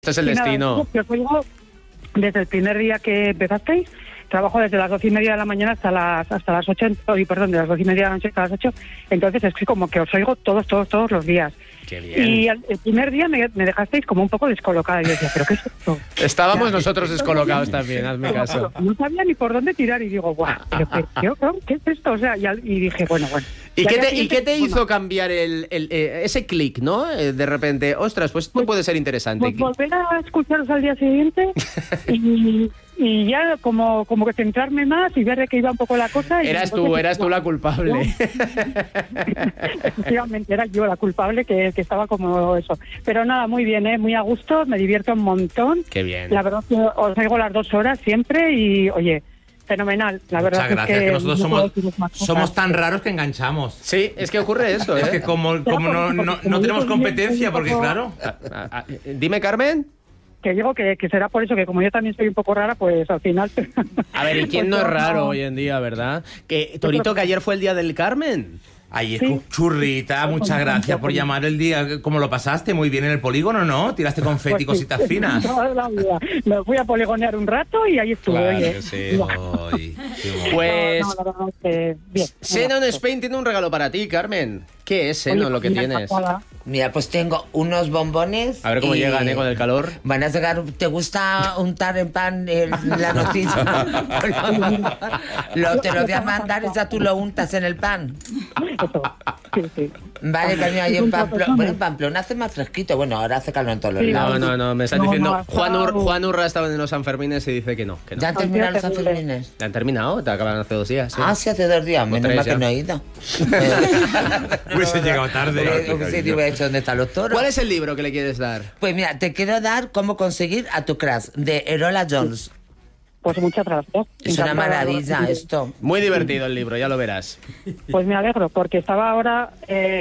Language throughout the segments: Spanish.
Esto es el destino. Yo os oigo desde el primer día que empezasteis. Trabajo desde las 12:30 de la mañana hasta las 8, de las 12:30 de la noche hasta las 8. Entonces es que como que os oigo todos los días. Qué bien. Y el primer día me dejasteis como un poco descolocada. Y yo decía, ¿pero qué es esto? Estábamos nosotros descolocados también, hazme caso. No sabía ni por dónde tirar y digo, guau, ¿qué es esto? O sea, y dije, bueno. ¿Y qué te hizo cambiar ese clic, no? De repente, ostras, pues esto puede ser interesante. Pues volver a escucharos al día siguiente y ya como que centrarme más y ver de qué iba un poco la cosa. Eras tú la culpable. Efectivamente, era yo la culpable que estaba como eso. Pero nada, muy bien, muy a gusto, me divierto un montón. Qué bien. La verdad que os oigo las 2 horas siempre y, oye, fenomenal. La verdad Muchas gracias, que nosotros somos tan raros que enganchamos. Sí, es que ocurre eso, ¿eh? Es que como no tenemos competencia, porque claro... Dime, Carmen. Que digo que será por eso, que como yo también soy un poco rara, pues al final... A ver, ¿y quién no es raro hoy en día, verdad? Que Torito, que ayer fue el día del Carmen. Ay, churrita, muchas gracias por llamar el día. ¿Cómo lo pasaste? Muy bien en el polígono, ¿no? Tiraste confeti, cositas finas. Me fui a poligonear un rato y ahí estuve. Claro que sí. Pues... bien. Xenon Spain tiene un regalo para ti, Carmen. ¿Qué es, Xenon, lo que tienes? Mira, pues tengo unos bombones. A ver cómo llegan, con el calor. Van a llegar. ¿Te gusta untar en pan la noticia? Te lo voy a mandar y ya tú lo untas en el pan. Sí. Vale, cariño, ahí en Pamplona. Bueno, en Pamplona hace más fresquito. Bueno, ahora hace calor en todos los lados. No, me están diciendo... Juan Urra estaba en los Sanfermines y dice que no. ¿Ya han terminado los Sanfermines? ¿Ya han terminado? Te acaban hace 2 días. ¿Sí? Ah, sí, hace 2 días. Menos mal que no he ido. Hubiese llegado tarde. Sí, te hubiera dicho dónde están los toros. ¿Cuál es el libro que le quieres dar? Pues mira, te quiero dar Cómo conseguir a tu crush, de Erola Jones. Pues muchas gracias. Es una maravilla esto. Muy divertido el libro, ya lo verás. Pues me alegro, porque estaba ahora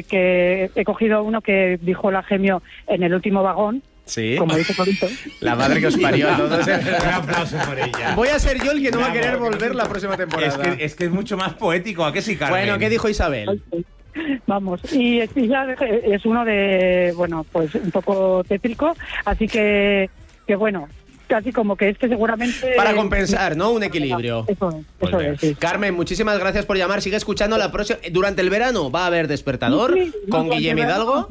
que he cogido uno que dijo la Gemio en el último vagón. Sí. Como dice Torito. La madre que os parió a todos. Un aplauso por ella. Voy a ser yo el que no va a querer volver la próxima temporada. Es que es mucho más poético, ¿a qué sí, Carmen? Bueno, ¿qué dijo Isabel? Vamos, y ya es uno de, bueno, pues un poco tétrico, así que bueno, casi como que seguramente... Para compensar, ¿no? Un equilibrio. Eso es, sí. Carmen, muchísimas gracias por llamar. Sigue escuchando la próxima... Durante el verano va a haber Despertador con Guillem Hidalgo.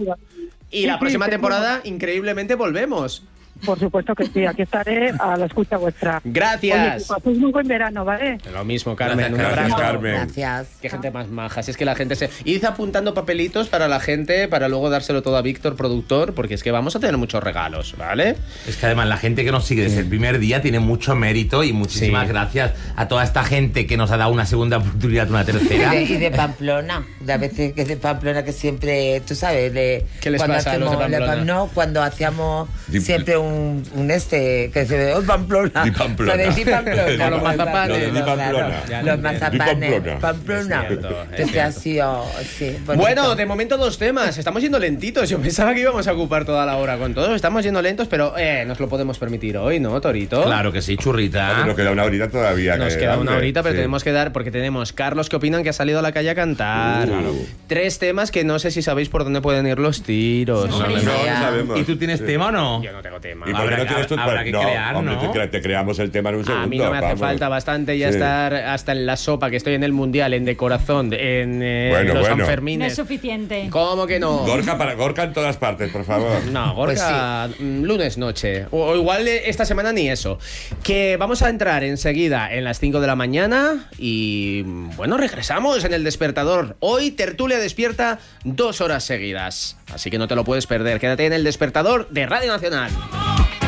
Y la próxima temporada, increíblemente, volvemos. Por supuesto que sí, aquí estaré a la escucha vuestra. Gracias. Oye, que paséis muy buen verano, ¿vale? Lo mismo, Carmen. Un Gracias, abrazo. Carmen. Gracias. Qué gente más maja. Si es que la gente se... Id apuntando papelitos para la gente, para luego dárselo todo a Víctor, productor, porque es que vamos a tener muchos regalos, ¿vale? Es que además la gente que nos sigue desde el primer día tiene mucho mérito y muchísimas gracias a toda esta gente que nos ha dado una segunda oportunidad, una tercera. Y de Pamplona, de a veces que es de Pamplona que siempre, tú sabes, ¿qué les pasa a los de Pamplona? Cuando hacíamos siempre un que se ve Pamplona. Di Pamplona. Di Pamplona. Los mazapanes. Di Pamplona. Los mazapanes. Pamplona. Es cierto. Sí, bueno, de momento 2 temas. Estamos yendo lentitos. Yo pensaba que íbamos a ocupar toda la hora con todos. Estamos yendo lentos, pero nos lo podemos permitir hoy, ¿no, Torito? Claro que sí, churrita. Nos queda una horita todavía. Nos queda una horita, pero sí. Tenemos que dar, porque tenemos Carlos que opinan que ha salido a la calle a cantar. Claro. 3 temas que no sé si sabéis por dónde pueden ir los tiros. No sabemos. ¿Y tú tienes tema o no? Yo no tengo tema. ¿Y por qué no tienes tú? Habrá que crear, hombre, ¿no? te creamos el tema en un segundo. A mí no me hace falta bastante ya estar hasta en la sopa, que estoy en el Mundial, en De Corazón, en los Sanfermines. No es suficiente. ¿Cómo que no? Gorka en todas partes, por favor. No, Gorka, Pues lunes noche. O igual esta semana ni eso. Que vamos a entrar enseguida en las 5 de la mañana y, bueno, regresamos en El Despertador. Hoy tertulia despierta 2 horas seguidas. Así que no te lo puedes perder. Quédate en El Despertador de Radio Nacional.